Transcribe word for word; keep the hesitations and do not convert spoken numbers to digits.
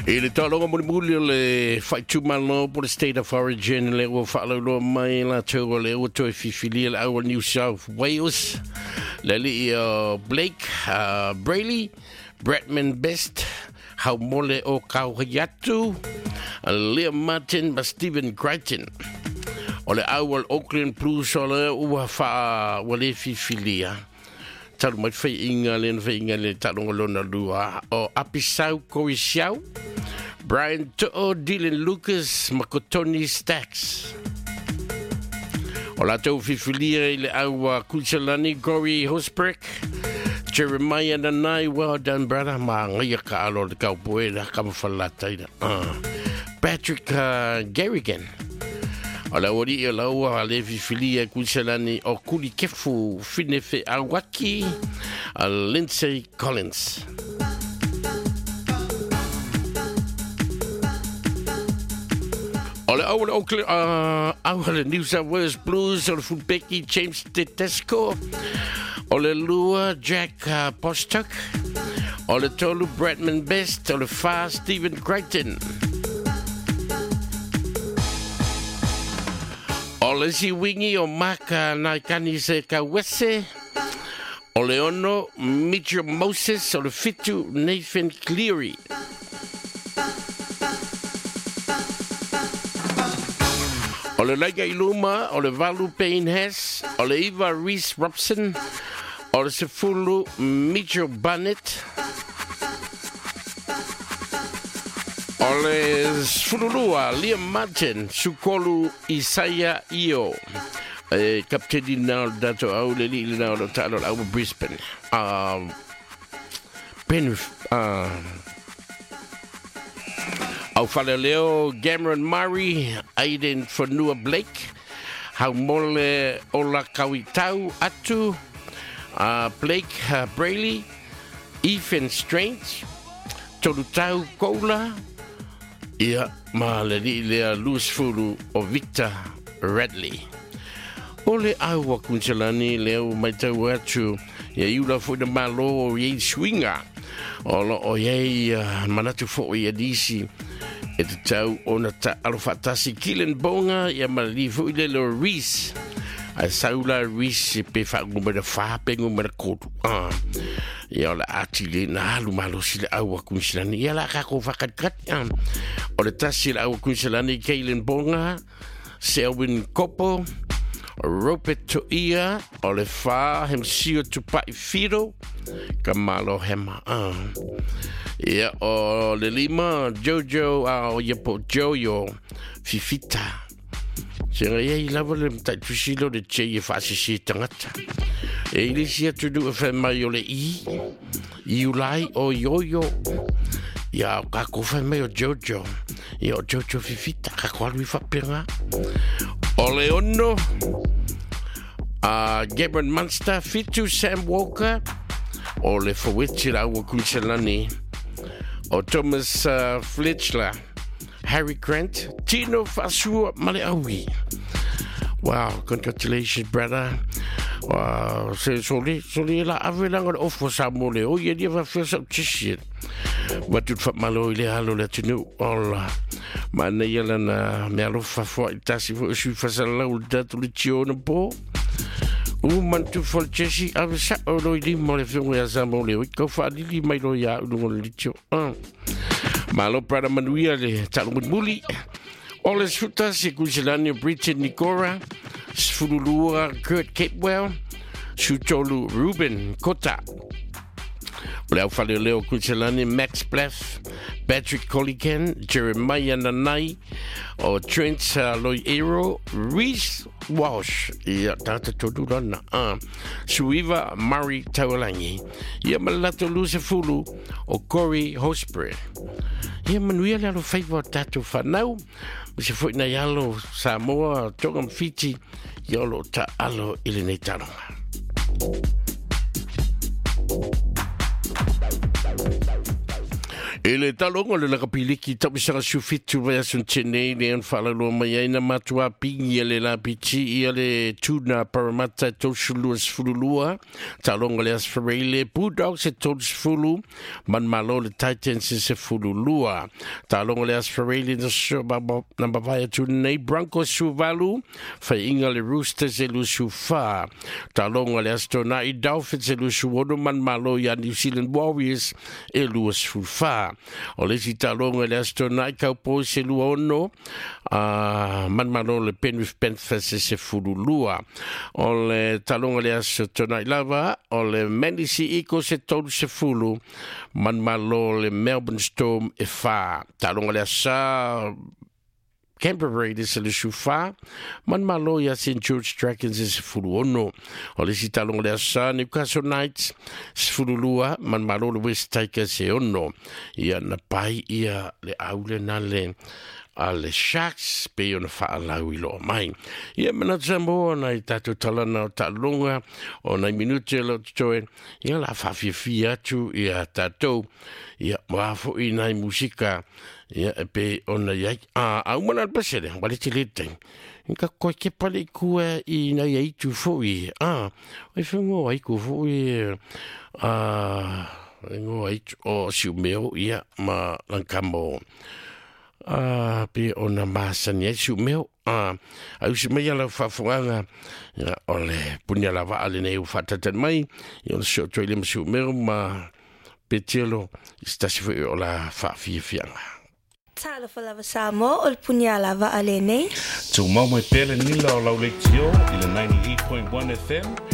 E le talonga muli muli le whaitu malo po le state of origin le ua whaalauloa mai la tau le ua toi whiwhili le aua New South Wales le li uh, Blake uh, Brayley Bradman Best hau mole o Kauhayatu Liam Martin ba Stephen Crichton o le aua Auckland Blues o le ua wha wale whiwhilia talu mai whai inga le whai inga le talonga lona lua o Apisau Korisiau Brian To'o, Dylan Lucas, Makotoni Stacks. O la tau whiwhilia i le aua Kuchalani, Corey Hosbreck, Jeremiah Nanai, well done brother, ma ngai ka alo le kaupoe la kamawhalata ina. Uh. Patrick uh, Garrigan. O la ori i la ua le whiwhilia Kuchalani o Kuli Kefu, Finefe Awaki, uh, Lindsay Collins. O le au le Auckland, uh, au le New South Wales Blues, o le Fulbeki, James Tedesco, o le Lua, Jack uh, Bostock, o le Tolu, Bradman Best, o le Fa, Stephen Crichton. O le Si Wingi, o Maka Naikani Se Kawese, o le Ono, Mitchell Moses, o le Fitu, Nathan Cleary. O le Laiga Iluma, o le Valu Payne Hess, o le Eva Reese Robson, o le Sefulu Mitchell Burnett, o le Sefululua Liam Martin, Sukolu Isaiah Io, e kapteni nao dato au le li nao lo talo au Brisbane. Um, Penrith, uh, au Faleleo, Cameron Murray, Aiden Fonua Blake, hau mole Ola Kawitau Atu, uh, Blake uh, Brayley, Ethan Strange, Tolutau Koula, ia ma le li lea Louis Fulu o Victor Radley. Ole aua kunsalani leo mai tau atu, ia iula fu na malo o yei swinga, o lo o yei uh, manatu fo i adisi, e te tau o na ta alfatasi Kilen Bonga ia malifu i le lo Reese a saula Reese pe whaungu mera whapengu mera kotu ah. Ia o la ati le na alu malo si le aua kunsilani ia la kako whakatkat ah. O le tasi le aua kunsilani Kilen Bonga Selwyn Kopo Rupert Toia o le wha hem sio tupai whiro ka malo hema ah. Ia o le lima Jojo a o Iapo Jojo Fifita Senga ia i lava le mtai tusilo le che i whaasisi tangata E ili si atu du e whai mai o le i I ulai o Yoyo Ia o kako whai mai o Jojo Ia o Jojo Fifita kako alui whapenga O le ono uh, Gabriel Munster Fitu Sam Walker O le Fawiti Aua Kunsalani O Thomas uh, Fletcher, Harry Grant, Tino Fasua Maleawi. Wow, congratulations, brother. Wow, so sorry, sorry, la avelang on off for some more. Oh, you never feel some shit. But you fat malo ile halo le tinu all mana yala na melo fa fo tasi fo su fa sala ul datu le chiona po. O mantu fol chesi ave sa o lo ili mo le fiong ya sa mo le ko fa li mai lo ya lo le chio. Malo para manuia le talo muli. Ole suta se kusilani Bridget Nicora, Sfululua Kurt Capewell, Sutolu Ruben Kota. Leo fale leo kusilani Max Plath, Patrick Colican, Jeremiah Nanai, o Trent uh, Loiero, Reese Walsh, ia tata todurana, ah, Suiva Murray Taulangi, ia malato Luce Fulu, o Corey Hosbury. Ia manuia lalo faiva tatu whanau, se foi na yalo Samoa, Tongam Fiti, yolo ta alo ili nei taronga. Ele talongo le nakapiliki tapisanga sufitu vaya suntene le anfalalo mai na matua pingi le la pichi le tuna paramata toshulu sfululua talongo le asfarele Bulldogs se toshfulu man malo le Titans se fululua talongo le asfarele no shoba namba vaya tune Broncos suvalu fa inga le Roosters e lusufa talongo le Astonai Dolphins e lusuono man malo ya New Zealand Warriors e lusufa o le si talonga le Astonai Cowboys se luono uh, man malo le Penrith Panthers se fululua o le talonga le Astonai lava o le Manly Eagles se tolu se fulu man malo le Melbourne Storm e fa talonga le Asa Canberra Raiders le Shufa man malo ya Saint George Dragons se fuluono o le si talonga le Asa Newcastle Knights se fululua man malo le West Tigers se ono ia na pai ia le aule na le a le Sharks pe ona whaalau i loa mai. Ia mana tambo na i tatu talana o talonga o na minute lo toe ia la whawhiawhi atu ia tatou ia mwafo i nai musika ia pe ona iai a au mana pasere wale te leteng Nka koe ke pale kua i nai aitu fui a oi whengo aiku fui a ngo aitu o siumeo ia ma lankamo Ah, pe ona masani ai su meu ah au se mai ala fafonga ya ole punya lava ale nei u fatata mai yo so toile su meu ma petelo sta se foi ola fa fi fianga tala fa lava samo ol punya lava ale nei tu mau mai pele ni la la lectio il ninety-eight point one F M